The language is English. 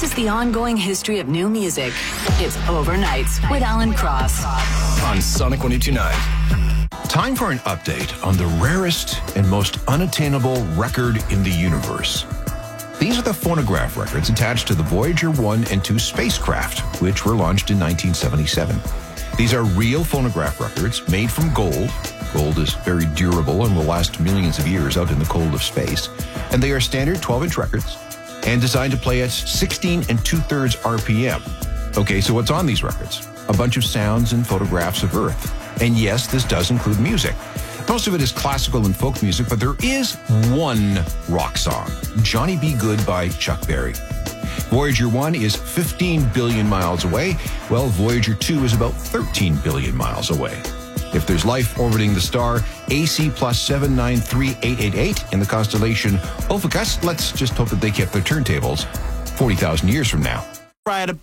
is the ongoing history of new music. It's Overnights with Alan Cross on Sonic 102.9. Time for an update on the rarest and most unattainable record in the universe. These are the phonograph records attached to the Voyager 1 and 2 spacecraft, which were launched in 1977. These are real phonograph records made from gold. Gold is very durable and will last millions of years out in the cold of space. And they are standard 12-inch records and designed to play at 16 2/3 RPM. Okay, so what's on these records? A bunch of sounds and photographs of Earth. And yes, this does include music. Most of it is classical and folk music, but there is one rock song, Johnny B. Good by Chuck Berry. Voyager 1 is 15 billion miles away, while Voyager 2 is about 13 billion miles away. If there's life orbiting the star AC plus 793888 in the constellation Ophiuchus, let's just hope that they kept their turntables 40,000 years from now. Right